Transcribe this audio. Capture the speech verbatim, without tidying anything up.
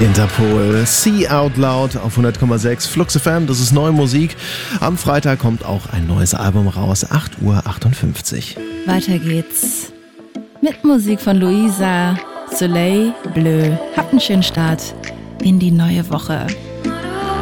Interpol, See Out Loud auf hundert Komma sechs Flux F M, das ist neue Musik. Am Freitag kommt auch ein neues Album raus, acht Uhr achtundfünfzig. Weiter geht's mit Musik von Luisa, Soleil Bleu. Habt einen schönen Start in die neue Woche.